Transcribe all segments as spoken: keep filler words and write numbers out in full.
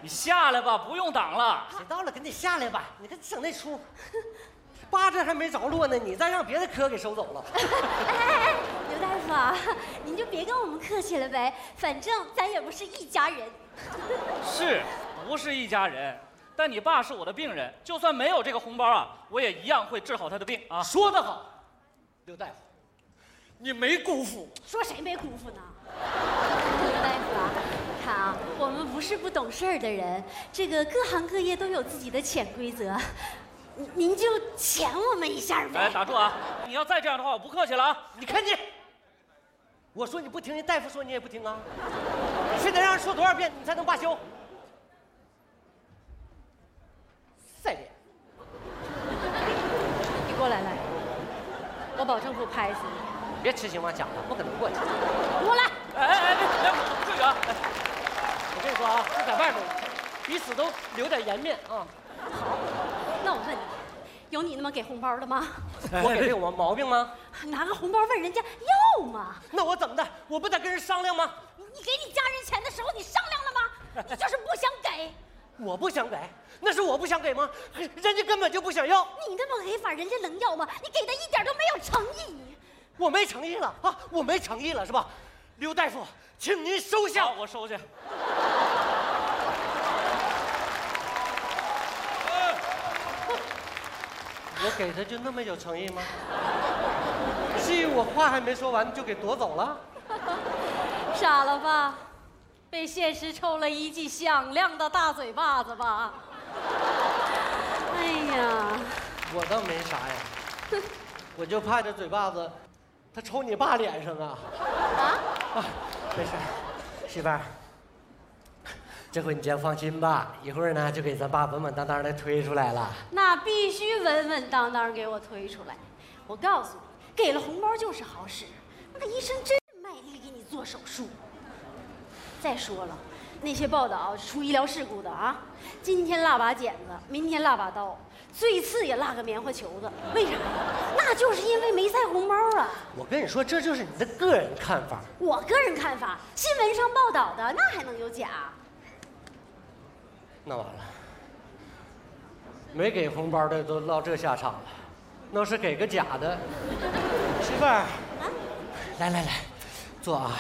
下来吧，不用挡了。 谁到了，赶紧下来吧！你看整那出，八字还没着落呢，你再让别的科给收走了。 哎哎哎，刘大夫啊，您就别跟我们客气了呗，反正咱也不是一家人。 是，不是一家人？但你爸是我的病人，就算没有这个红包啊，我也一样会治好他的病啊。 说得好，刘大夫，你没辜负。 说谁没辜负呢？刘大夫啊，看啊，我们不是不懂事儿的人，这个各行各业都有自己的潜规则，您您就潜我们一下呗。 哎，打住啊！你要再这样的话，我不客气了啊！ 你看你，我说你不听，人大夫说你也不听啊！你非得让人说多少遍你才能罢休？再练。 你过来来，我保证不拍死你。 别痴心妄想了，不可能过去。 过来。 哎哎哎，别，不至于啊！ 我跟你说啊，就在外面，彼此都留点颜面啊。 好，那我问你，有你那么给红包的吗？ 我给这有毛病吗？ 拿个红包问人家要吗？ 那我怎么的？我不得跟人商量吗？ 你给你家人钱的时候，你商量了吗？你就是不想给。 我不想给，那是我不想给吗？人家根本就不想要。 你那么给法，人家能要吗？你给的一点都没有诚意。 我没诚意了啊！我没诚意了是吧？刘大夫，请您收下。 好，我收下。 我给他就那么有诚意吗？至于我话还没说完就给夺走了？ 傻了吧？被现实抽了一记响亮的大嘴巴子吧？哎呀， 我倒没啥呀，我就怕这嘴巴子，他抽你爸脸上啊！ 啊？ 啊，没事，媳妇儿，这回你先放心吧，一会儿呢就给咱爸稳稳当当的推出来了。 那必须稳稳当当给我推出来。我告诉你，给了红包就是好使，那医生真是卖力给你做手术。再说了，那些报道出医疗事故的啊，今天落把剪子，明天落把刀，最次也落个棉花球子，为啥呀？那就是因为没塞红包啊。 我跟你说，这就是你的个人看法。 我个人看法，新闻上报道的那还能有假？ 那完了，没给红包的都落这下场了，那是给个假的。媳妇儿，啊，来来来，坐啊。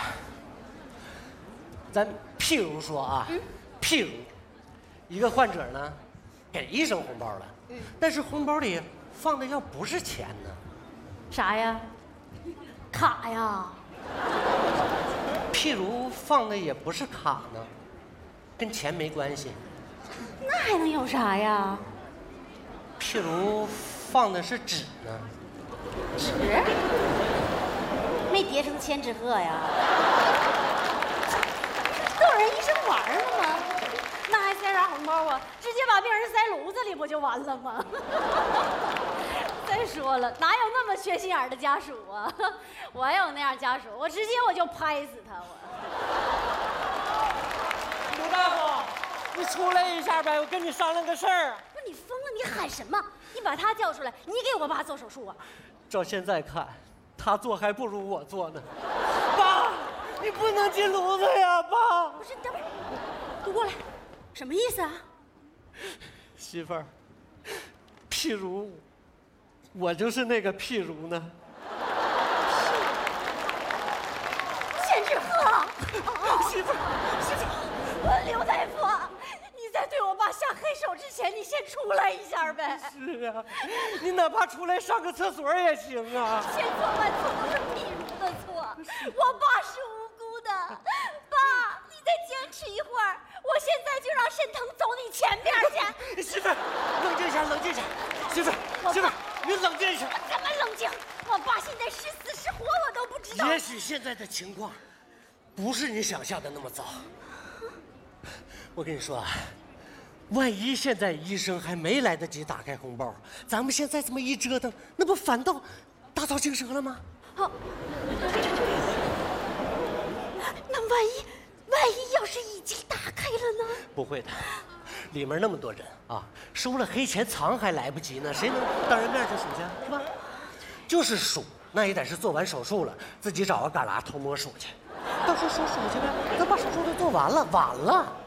咱譬如说啊，嗯、譬如一个患者呢，给医生红包了，嗯、但是红包里放的要不是钱呢？ 啥呀？卡呀？ 譬如放的也不是卡呢，跟钱没关系。 那还能有啥呀？ 譬如放的是纸呢？ 纸？没叠成千纸鹤呀？逗人医生玩了吗？那还塞啥红包啊？直接把病人塞炉子里不就完了吗？再说了，哪有那么缺心眼的家属啊？我有那样家属，我直接我就拍死他！我。 刘大夫，你出来一下呗，我跟你商量个事儿。 不是你疯了？你喊什么？你把他叫出来，你给我爸做手术啊？ 照现在看，他做还不如我做呢。爸，你不能进炉子呀，爸！ 不是，等会儿，都过来，什么意思啊？ 媳妇儿，譬如，我就是那个譬如呢。 千纸鹤！ 媳妇儿，媳妇儿，刘大夫，你在对我爸下黑手之前，你先出来一下呗。 是啊，你哪怕出来上个厕所也行啊。 千错万错都是譬如的错，我爸是无辜的。爸，你再坚持一会儿，我现在就让沈腾走你前边去。 媳妇儿，冷静一下，冷静一下。媳妇儿，媳妇儿，你冷静一下。 怎么冷静？我爸现在是死是活我都不知道。 也许现在的情况不是你想象的那么糟。我跟你说啊，万一现在医生还没来得及打开红包，咱们现在这么一折腾，那不反倒大造惊蛇了吗？ 好，那万一万一要是已经打开了呢？ 不会的，里面那么多人啊，收了黑钱藏还来不及呢，谁能当人面去数去，是吧？就是数，那也得是做完手术了，自己找个旮旯偷摸数去。到时候说数去呗，咱把手术都做完了，晚了。